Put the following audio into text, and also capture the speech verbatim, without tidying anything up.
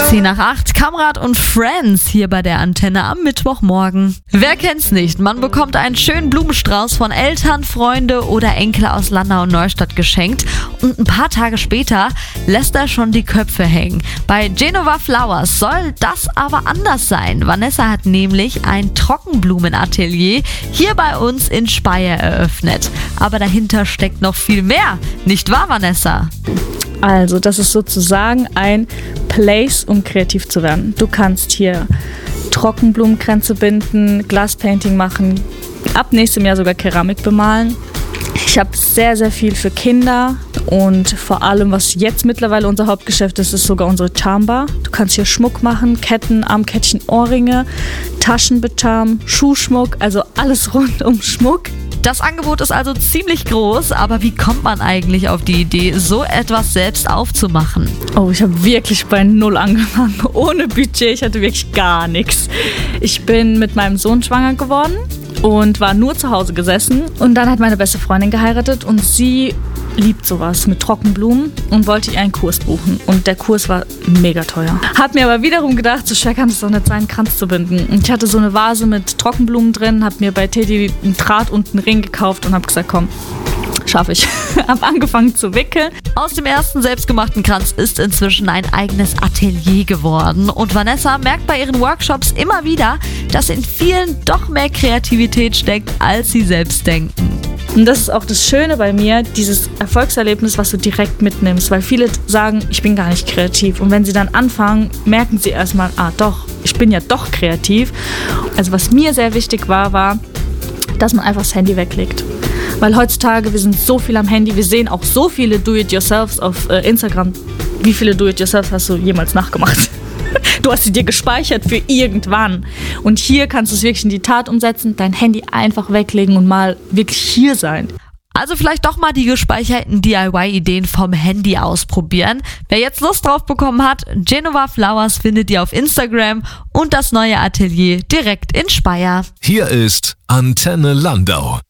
zehn nach acht, Kamerad und Friends hier bei der Antenne am Mittwochmorgen. Wer kennt's nicht? Man bekommt einen schönen Blumenstrauß von Eltern, Freunde oder Enkel aus Landau und Neustadt geschenkt und ein paar Tage später lässt er schon die Köpfe hängen. Bei Genova Flowers soll das aber anders sein. Vanessa hat nämlich ein Trockenblumenatelier hier bei uns in Speyer eröffnet. Aber dahinter steckt noch viel mehr. Nicht wahr, Vanessa? Also, das ist sozusagen ein Place, um kreativ zu werden. Du kannst hier Trockenblumenkränze binden, Glaspainting machen, ab nächstem Jahr sogar Keramik bemalen. Ich habe sehr, sehr viel für Kinder und vor allem, was jetzt mittlerweile unser Hauptgeschäft ist, ist sogar unsere Charmbar. Du kannst hier Schmuck machen, Ketten, Armkettchen, Ohrringe, Taschen becharmen, Schuhschmuck, also alles rund um Schmuck. Das Angebot ist also ziemlich groß, aber wie kommt man eigentlich auf die Idee, so etwas selbst aufzumachen? Oh, ich habe wirklich bei Null angefangen, ohne Budget, ich hatte wirklich gar nichts. Ich bin mit meinem Sohn schwanger geworden und war nur zu Hause gesessen. Und dann hat meine beste Freundin geheiratet und sie liebt sowas mit Trockenblumen und wollte ihr einen Kurs buchen. Und der Kurs war mega teuer. Hab mir aber wiederum gedacht, so schwer kann es doch nicht sein, einen Kranz zu binden. Und ich hatte so eine Vase mit Trockenblumen drin, hab mir bei Teddy einen Draht und einen Ring gekauft und hab gesagt, komm, schaffe ich. Hab angefangen zu wickeln. Aus dem ersten selbstgemachten Kranz ist inzwischen ein eigenes Atelier geworden. Und Vanessa merkt bei ihren Workshops immer wieder, dass in vielen doch mehr Kreativität steckt, als sie selbst denken. Und das ist auch das Schöne bei mir, dieses Erfolgserlebnis, was du direkt mitnimmst. Weil viele sagen, ich bin gar nicht kreativ. Und wenn sie dann anfangen, merken sie erstmal, ah doch, ich bin ja doch kreativ. Also was mir sehr wichtig war, war, dass man einfach das Handy weglegt. Weil heutzutage, wir sind so viel am Handy, wir sehen auch so viele Do-it-yourselfs auf äh, Instagram. Wie viele Do-it-yourselfs hast du jemals nachgemacht? Du hast sie dir gespeichert für irgendwann. Und hier kannst du es wirklich in die Tat umsetzen, dein Handy einfach weglegen und mal wirklich hier sein. Also vielleicht doch mal die gespeicherten D I Y-Ideen vom Handy ausprobieren. Wer jetzt Lust drauf bekommen hat, Genova Flowers findet ihr auf Instagram und das neue Atelier direkt in Speyer. Hier ist Antenne Landau.